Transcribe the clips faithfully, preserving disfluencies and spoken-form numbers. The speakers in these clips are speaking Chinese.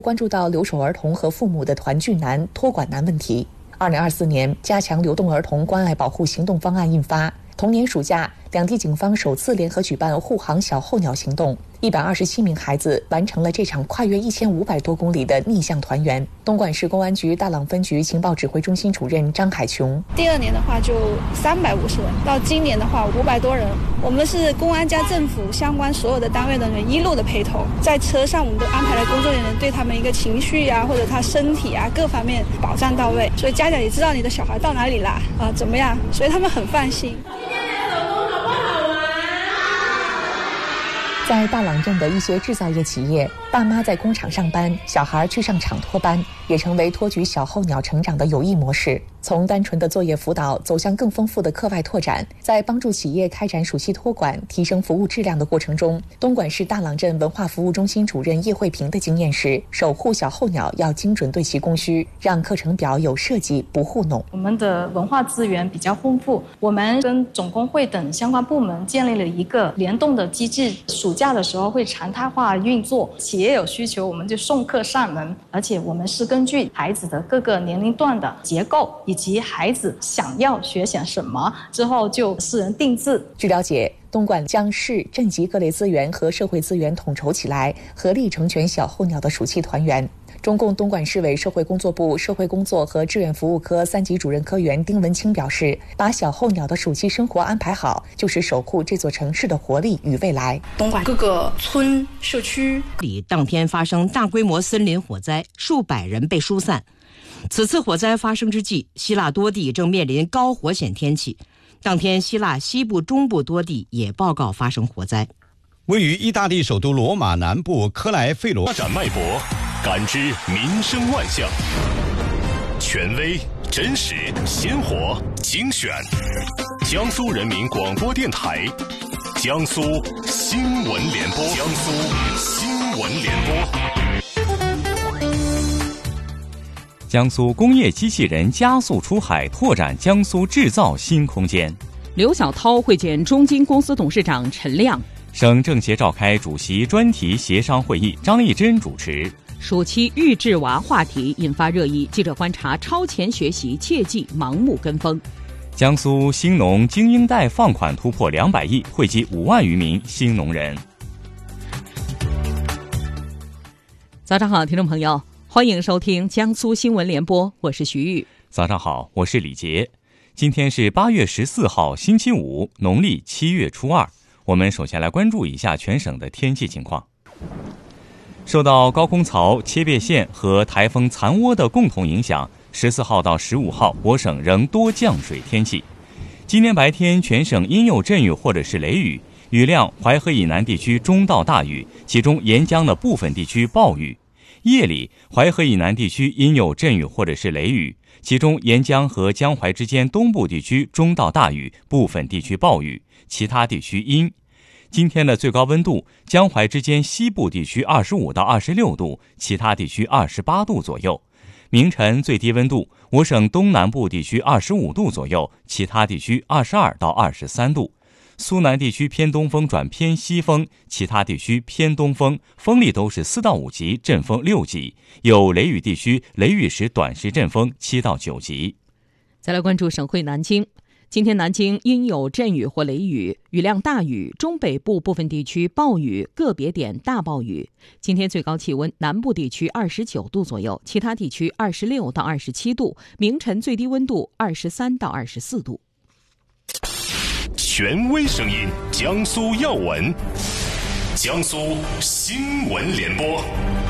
关注到留守儿童和父母的团聚难、托管难问题。二零二四年加强流动儿童关爱保护行动方案印发，同年暑假，两地警方首次联合举办护航小候鸟行动，一百二十七名孩子完成了这场跨越一千五百多公里的逆向团圆。东莞市公安局大朗分局情报指挥中心主任张海琼： 第二年的话就三百五十人，到今年的话五百多人。我们是公安加政府相关所有的单位的人一路的陪同，在车上我们都安排了工作人员，对他们一个情绪啊或者他身体啊各方面保障到位，所以家长也知道你的小孩到哪里啦啊怎么样，所以他们很放心。 在大朗镇的一些制造业企业，爸妈在工厂上班，小孩去上厂托班，也成为托举小候鸟成长的有益模式。从单纯的作业辅导走向更丰富的课外拓展，在帮助企业开展暑期托管、提升服务质量的过程中，东莞市大朗镇文化服务中心主任叶慧平的经验是，守护小候鸟要精准对其供需，让课程表有设计，不糊弄。 我们的文化资源比较丰富，我们跟总工会等相关部门建立了一个联动的机制，暑假的时候会常态化运作，企业有需求我们就送客上门，而且我们是根据孩子的各个年龄段的结构以及孩子想要学些什么，之后就私人定制。 据了解，东莞将市镇级各类资源和社会资源统筹起来，合力成全小候鸟的暑期团圆。中共东莞市委社会工作部社会工作和志愿服务科三级主任科员丁文清表示，把小候鸟的暑期生活安排好，就是守护这座城市的活力与未来。 东莞各个村社区里当天发生大规模森林火灾，数百人被疏散。此次火灾发生之际，希腊多地正面临高火险天气。当天，希腊西部、中部多地也报告发生火灾。 位于意大利首都罗马南部科莱费罗， 发展脉搏，感知民生万象，权威、真实、鲜活、精选。江苏人民广播电台，江苏新闻联播，江苏新闻联播。 江苏工业机器人加速出海，拓展江苏制造新空间。 刘晓涛会见中金公司董事长陈亮。 省政协召开主席专题协商会议，张丽珍主持。 暑期育稚娃话题引发热议，记者观察超前学习，切忌盲目跟风。 江苏兴农精英贷放款突破两百亿，惠及五万余名兴农人。 早上好，听众朋友，欢迎收听江苏新闻联播，我是徐玉。 早上好，我是李杰。今天是八月十四号，星期五，农历七月初二。我们首先来关注一下全省的天气情况。受到高空槽、切变线和台风残涡的共同影响，十四号到十五号，我省仍多降水天气。今天白天全省阴有阵雨或者是雷雨，雨量淮河以南地区中到大雨，其中沿江的部分地区暴雨。夜里淮河以南地区阴有阵雨或者是雷雨，其中沿江和江淮之间东部地区中到大雨，部分地区暴雨，其他地区阴。今天的最高温度，江淮之间西部地区二十五到二十六度，其他地区二十八度左右。明晨最低温度，我省东南部地区二十五度左右，其他地区二十二到二十三度。苏南地区偏东风转偏西风，其他地区偏东风，风力都是四到五级，阵风六级。有雷雨地区，雷雨时短时阵风七到九级。 再来关注省会南京。今天南京阴有阵雨或雷雨，雨量大雨，中北部部分地区暴雨，个别点大暴雨。今天最高气温，南部地区二十九度左右，其他地区二十六到二十七度。明晨最低温度二十三到二十四度。 权威声音，江苏要闻，江苏新闻联播。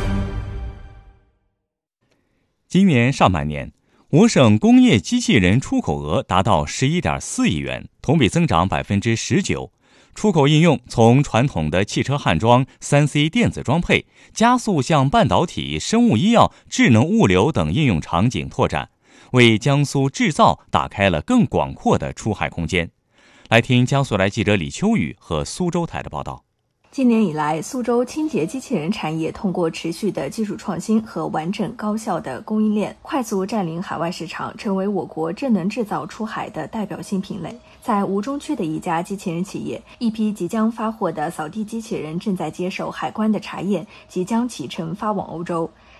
今年上半年，我省工业机器人出口额达到 十一点四亿元，同比增长 百分之十九。 出口应用从传统的汽车焊装、三 C 电子装配，加速向半导体、生物医药、智能物流等应用场景拓展，为江苏制造打开了更广阔的出海空间。来听江苏来记者李秋雨和苏州台的报道。 今年以来，苏州清洁机器人产业通过持续的技术创新和完整高效的供应链，快速占领海外市场，成为我国智能制造出海的代表性品类。在吴中区的一家机器人企业，一批即将发货的扫地机器人正在接受海关的查验，即将启程发往欧洲。